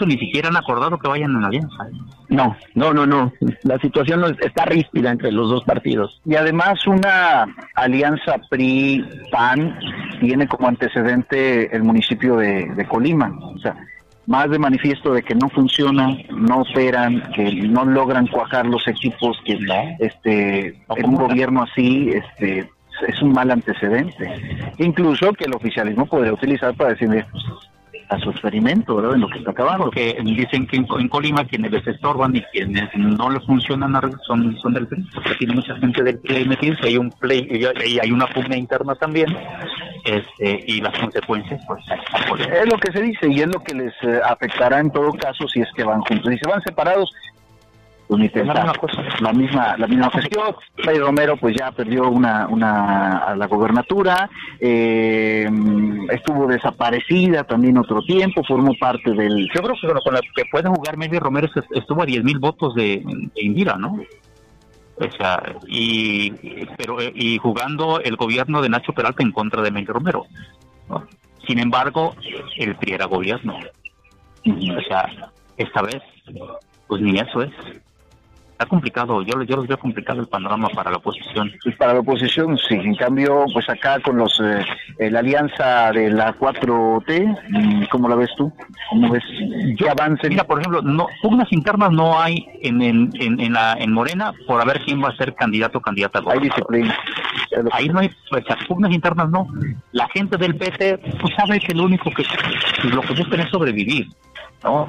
incluso ni siquiera han acordado que vayan en alianza. No. La situación está ríspida entre los dos partidos. Y además una alianza PRI-PAN tiene como antecedente el municipio de Colima. O sea, más de manifiesto de que no funciona, no operan, que no logran cuajar los equipos, que en un gobierno así es un mal antecedente. Incluso que el oficialismo podría utilizar para decirle a su experimento, ¿verdad?, en lo que está acabando. Porque dicen que en Colima quienes les estorban y quienes no les funcionan son del PRI, porque tiene mucha gente del PRI metidos, hay un play y hay una pugna interna también, y las consecuencias pues es lo que se dice y es lo que les afectará en todo caso si es que van juntos. Si se van separados, pues ni pensar. La misma gestión. Fray Romero pues ya perdió a la gobernatura, estuvo desaparecida también otro tiempo, formó parte del... Yo creo que con la que puede jugar Mary Romero estuvo a 10,000 votos de Indira, ¿no? O sea, y jugando el gobierno de Nacho Peralta en contra de Mary Romero, ¿no? Sin embargo, el PRI era gobierno. O sea, esta vez, pues ni eso es. Está complicado, yo los veo complicado el panorama para la oposición. Pues para la oposición, sí. En cambio, pues acá con la alianza de la 4T, ¿cómo la ves tú? ¿Cómo ves que avancen? Mira, por ejemplo, pugnas internas no hay en Morena por a ver quién va a ser candidato o candidata a gobernador. Hay disciplina. Ahí no hay, pues, pugnas internas no. La gente del PT pues sabe que lo único que buscan es sobrevivir, ¿no?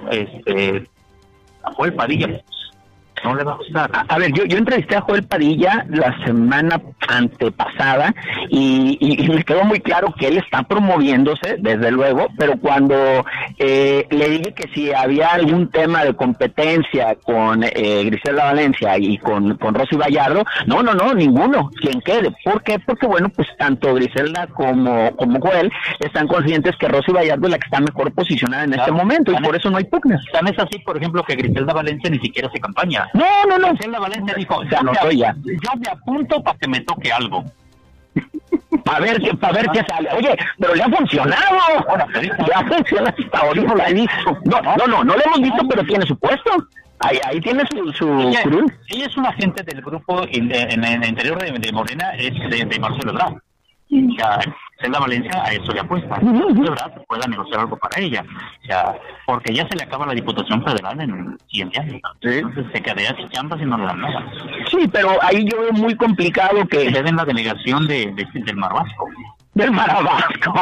A Joel Padilla no le va a gustar. A ver, yo entrevisté a Joel Padilla la semana antepasada y me quedó muy claro que él está promoviéndose, desde luego, pero cuando le dije que si había algún tema de competencia con Griselda Valencia y con Rosy Vallardo, no, ninguno, quien quede. ¿Por qué? Porque bueno, pues tanto Griselda como Joel están conscientes que Rosy Vallardo es la que está mejor posicionada en este momento y por eso no hay pugnas. Tan es así, por ejemplo, que Griselda Valencia ni siquiera hace campaña. No. Griselda Valencia dijo, yo me apunto para que me toque algo. Para ver qué sale. Oye, pero le ha funcionado. Le ha funcionado hasta ahorita, no la he visto. No lo hemos visto, pero tiene su puesto. Ahí tiene su curul. Ella es una agente del grupo en el interior de Morena, es de Marcelo Ebrard. Ya, Griselda Valencia a eso le apuesta. De verdad, pueda negociar algo para ella. O sea, porque ya se le acaba la Diputación Federal en el siguiente año. ¿Sí? Entonces se quedaría sin chamba si no le dan nada. Sí, pero ahí yo veo muy complicado que le den la delegación del Mar Vasco. Del Marabasco.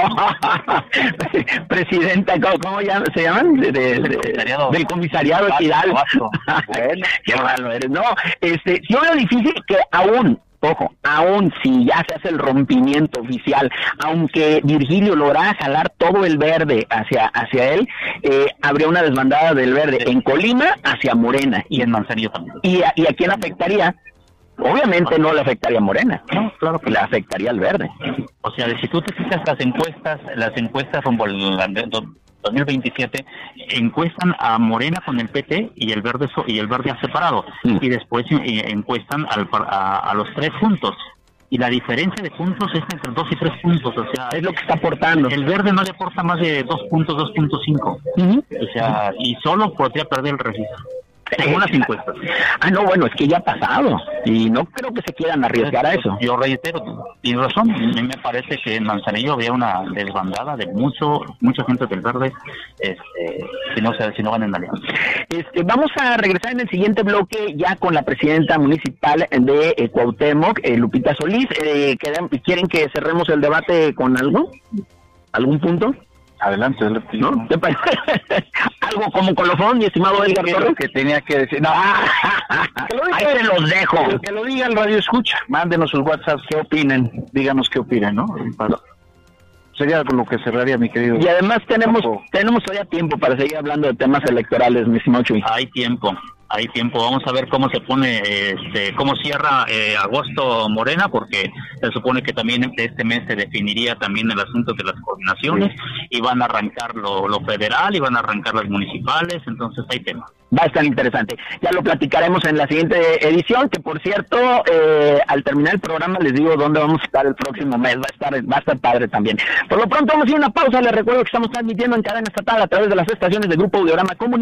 Presidenta, ¿cómo se llaman? Del comisariado Hidalgo. Bueno, qué malo eres. No, yo veo difícil que aún si ya se hace el rompimiento oficial, aunque Virgilio logra jalar todo el verde hacia él, habría una desbandada del verde en Colima hacia Morena. Y en Manzanillo también. ¿Y a quién afectaría? Obviamente no le afectaría a Morena, no, claro que le afectaría al verde. O sea, si tú te fijas las encuestas rumbo al 2027 encuestan a Morena con el PT y el verde ha separado, y después encuestan a los 3 puntos, y la diferencia de puntos es entre 2 y 3 puntos, o sea, es lo que está aportando. El verde no le aporta más de 2 puntos, 2.5, o sea, y solo podría perder el registro. En unas encuestas. No, bueno, es que ya ha pasado y no creo que se quieran arriesgar a eso. Yo reitero, tienes razón, a mí me parece que en Manzanillo había una desbandada de mucha gente del verde, si no van en alianza. Vamos a regresar en el siguiente bloque ya con la presidenta municipal de Cuauhtémoc, Lupita Solís. ¿Quieren que cerremos el debate con algún punto? Adelante, ¿no? ¿Te parece? Algo como colofón, mi estimado Edgar Torres. Que tenía que decir. No, que lo diga, ahí te los dejo. Que lo diga el radio escucha. Mándenos sus WhatsApps, qué opinen. Díganos qué opinan, ¿no? Sería con lo que cerraría, mi querido. Y además tenemos todavía tiempo para seguir hablando de temas electorales, mi estimado Chuy. Hay tiempo. Vamos a ver cómo se pone, cómo cierra agosto Morena, porque se supone que también este mes se definiría también el asunto de las coordinaciones, y van a arrancar lo federal, y van a arrancar las municipales, entonces hay tema. Va a estar interesante. Ya lo platicaremos en la siguiente edición, que por cierto, al terminar el programa les digo dónde vamos a estar el próximo mes. Va a estar padre también. Por lo pronto vamos a ir a una pausa. Les recuerdo que estamos transmitiendo en cadena estatal a través de las estaciones de Grupo Audiorama Comunitario.